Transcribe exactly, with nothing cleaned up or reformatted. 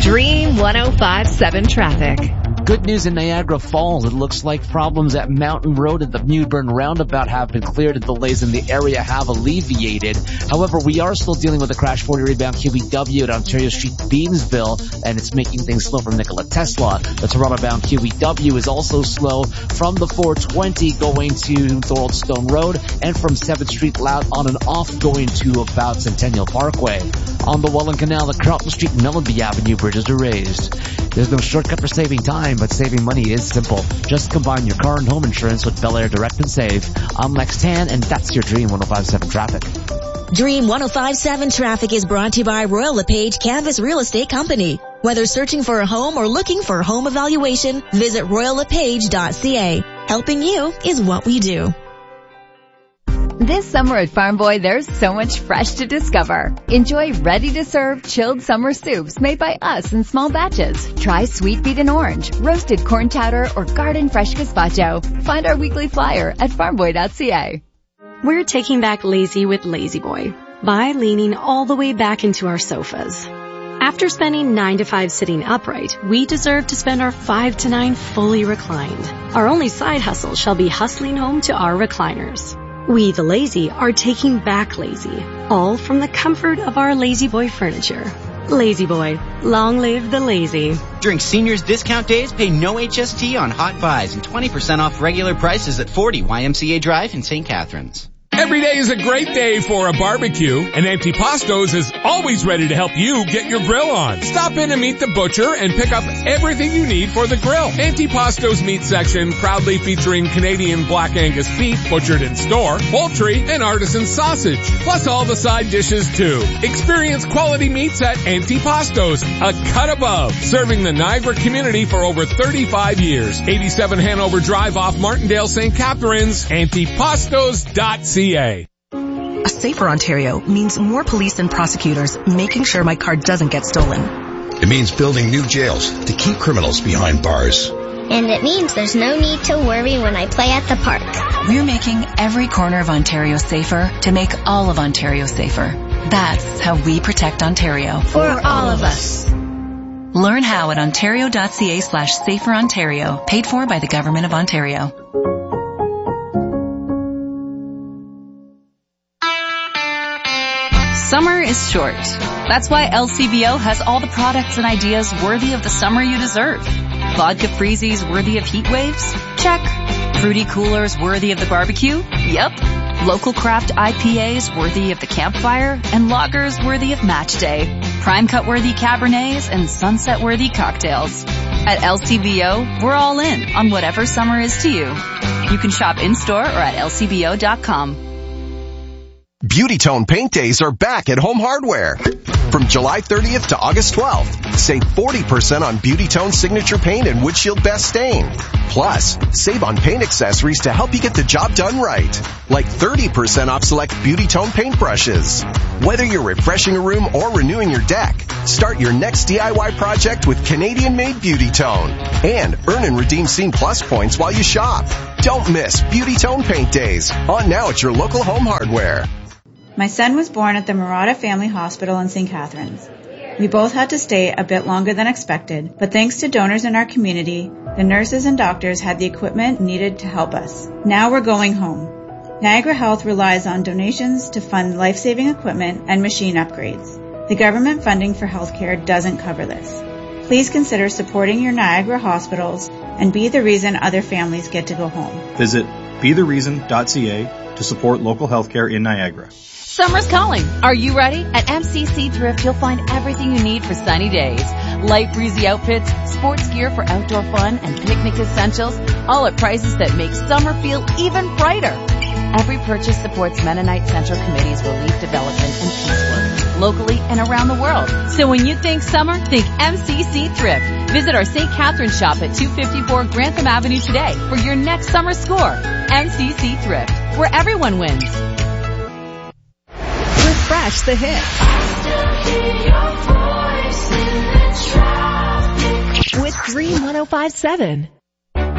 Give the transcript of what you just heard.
Dream one oh five point seven traffic. Good news in Niagara Falls. It looks like problems at Mountain Road and the Mewburn Roundabout have been cleared and delays in the area have alleviated. However, we are still dealing with a crash forty rebound Q E W at Ontario Street, Beamsville, and it's making things slow from Nikola Tesla. The Toronto-bound Q E W is also slow from the four twenty going to Thorold Stone Road and from seventh Street Loud on and off going to about Centennial Parkway. On the Welland Canal, the Carlton Street and Melody Avenue bridges are raised. There's no shortcut for saving time, but saving money is simple. Just combine your car and home insurance with Bel Air Direct and Save. I'm Lex Tan, and that's your Dream one oh five point seven traffic. Dream one oh five point seven traffic is brought to you by Royal LePage Canvas Real Estate Company. Whether searching for a home or looking for a home evaluation, visit royal lepage dot c a. Helping you is what we do. This summer at Farm Boy, there's so much fresh to discover. Enjoy ready-to-serve chilled summer soups made by us in small batches. Try sweet beet and orange, roasted corn chowder, or garden fresh gazpacho. Find our weekly flyer at farm boy dot c a. We're taking back lazy with Lazy Boy by leaning all the way back into our sofas. After spending nine to five sitting upright, we deserve to spend our five to nine fully reclined. Our only side hustle shall be hustling home to our recliners. We, the lazy, are taking back lazy, all from the comfort of our Lazy Boy furniture. Lazy Boy, long live the lazy. During seniors discount days, pay no H S T on hot buys and twenty percent off regular prices at forty Y M C A Drive in Saint Catharines. Every day is a great day for a barbecue, and Antipasto's is always ready to help you get your grill on. Stop in and meet the butcher and pick up everything you need for the grill. Antipasto's meat section proudly featuring Canadian Black Angus beef butchered in store, poultry, and artisan sausage, plus all the side dishes too. Experience quality meats at Antipasto's, a cut above, serving the Niagara community for over thirty-five years. eighty-seven Hanover Drive off Martindale, Saint Catharines, antipastos dot c a. A safer Ontario means more police and prosecutors making sure my car doesn't get stolen. It means building new jails to keep criminals behind bars. And it means there's no need to worry when I play at the park. We're making every corner of Ontario safer to make all of Ontario safer. That's how we protect Ontario. For all of us. Learn how at ontario dot c a slash safer Ontario. Paid for by the Government of Ontario. Summer is short. That's why L C B O has all the products and ideas worthy of the summer you deserve. Vodka freezies worthy of heat waves? Check. Fruity coolers worthy of the barbecue? Yep. Local craft I P As worthy of the campfire? And lagers worthy of match day. Prime cut worthy Cabernets and sunset worthy cocktails. At L C B O, we're all in on whatever summer is to you. You can shop in-store or at L C B O dot com. Beauty Tone Paint Days are back at Home Hardware. From July thirtieth to August twelfth, save forty percent on Beauty Tone Signature Paint and Windshield Best Stain. Plus, save on paint accessories to help you get the job done right. Like thirty percent off select Beauty Tone paint brushes. Whether you're refreshing a room or renewing your deck, start your next D I Y project with Canadian-made Beauty Tone. And earn and redeem Scene Plus points while you shop. Don't miss Beauty Tone Paint Days. On now at your local Home Hardware. My son was born at the Murata Family Hospital in Saint Catharines. We both had to stay a bit longer than expected, but thanks to donors in our community, the nurses and doctors had the equipment needed to help us. Now we're going home. Niagara Health relies on donations to fund life-saving equipment and machine upgrades. The government funding for healthcare doesn't cover this. Please consider supporting your Niagara hospitals and be the reason other families get to go home. Visit be the reason dot c a to support local healthcare in Niagara. Summer's calling. Are you ready? At M C C Thrift, you'll find everything you need for sunny days. Light breezy outfits, sports gear for outdoor fun, and picnic essentials, all at prices that make summer feel even brighter. Every purchase supports Mennonite Central Committee's relief, development, and peace work, locally and around the world. So when you think summer, think M C C Thrift. Visit our Saint Catharines shop at two fifty-four Grantham Avenue today for your next summer score. M C C Thrift, where everyone wins. Refresh the hits with Dream one oh five point seven.